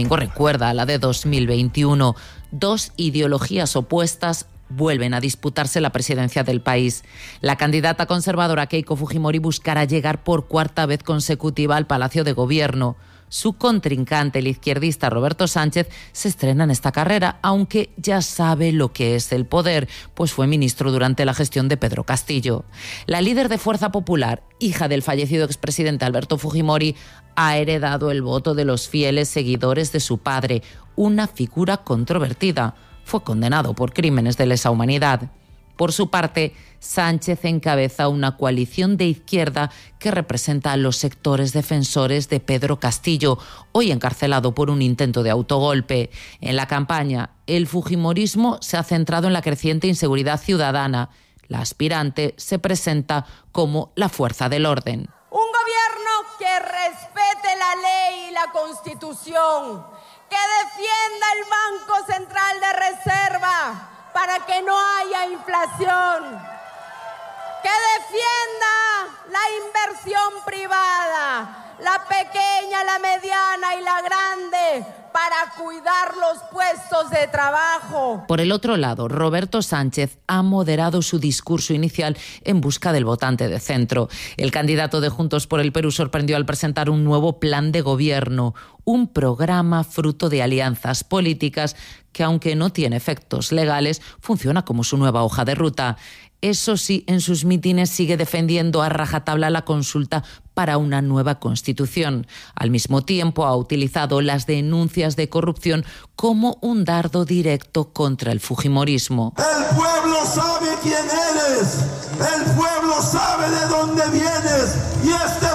2025 recuerda a la de 2021. Dos ideologías opuestas vuelven a disputarse la presidencia del país. La candidata conservadora Keiko Fujimori buscará llegar por cuarta vez consecutiva al Palacio de Gobierno. Su contrincante, el izquierdista Roberto Sánchez, se estrena en esta carrera, aunque ya sabe lo que es el poder, pues fue ministro durante la gestión de Pedro Castillo. La líder de Fuerza Popular, hija del fallecido expresidente Alberto Fujimori, ha heredado el voto de los fieles seguidores de su padre, una figura controvertida. Fue condenado por crímenes de lesa humanidad. Por su parte, Sánchez encabeza una coalición de izquierda que representa a los sectores defensores de Pedro Castillo, hoy encarcelado por un intento de autogolpe. En la campaña, el fujimorismo se ha centrado en la creciente inseguridad ciudadana. La aspirante se presenta como la fuerza del orden. Un gobierno que respete la ley y la Constitución, que defienda el Banco Central de Reserva para que no haya inflación, que defienda la inversión privada, la pequeña, la mediana y la grande, para cuidar los puestos de trabajo. Por el otro lado, Roberto Sánchez ha moderado su discurso inicial en busca del votante de centro. El candidato de Juntos por el Perú sorprendió al presentar un nuevo plan de gobierno, un programa fruto de alianzas políticas que, aunque no tiene efectos legales, funciona como su nueva hoja de ruta. Eso sí, en sus mítines sigue defendiendo a rajatabla la consulta para una nueva Constitución. Al mismo tiempo, ha utilizado las denuncias de corrupción como un dardo directo contra el fujimorismo. El pueblo sabe quién eres, el pueblo sabe de dónde vienes y este